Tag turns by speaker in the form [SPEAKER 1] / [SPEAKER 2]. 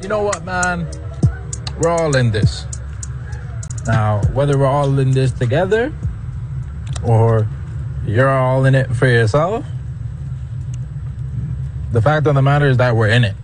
[SPEAKER 1] you know what, man? We're all in this. Now, whether we're all in this together or you're all in it for yourself, the fact of the matter is that we're in it.